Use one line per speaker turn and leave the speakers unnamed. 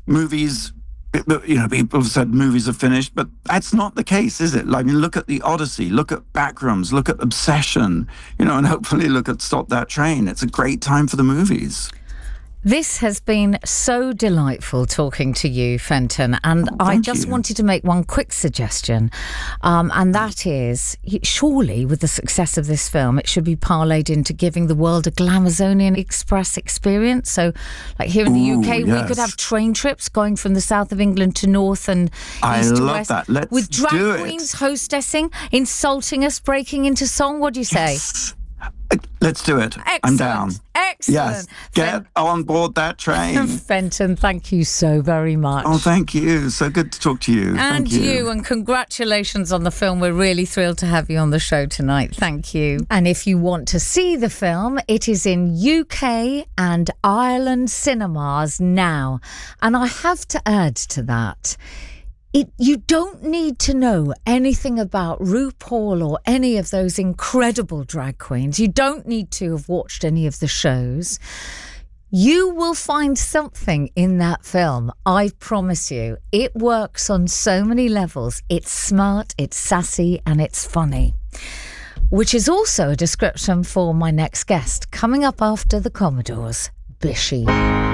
movies, people have said movies are finished, but that's not the case, is it? I mean, look at The Odyssey, look at Backrooms, look at Obsession, and hopefully look at Stop That Train. It's a great time for the movies.
This has been so delightful talking to you, Fenton, and I just wanted to make one quick suggestion, and that is, surely with the success of this film, it should be parlayed into giving the world a Glamazonian Express experience. So, like here in the UK, we could have train trips going from the south of England to north and east to west.
I love that. Let's
with drag
do
queens hostessing, insulting us, breaking into song. What do you say?
Yes. Let's do it.
Excellent.
I'm down.
Excellent.
Yes. Get on board that train.
Fenton, thank you so very much.
Oh, thank you. So good to talk to you.
And
thank you.
And congratulations on the film. We're really thrilled to have you on the show tonight. Thank you. And if you want to see the film, it is in UK and Ireland cinemas now. And I have to add to that, you don't need to know anything about RuPaul or any of those incredible drag queens. You don't need to have watched any of the shows. You will find something in that film, I promise you. It works on so many levels. It's smart, it's sassy, and it's funny. Which is also a description for my next guest, coming up after the Commodores, Bishy.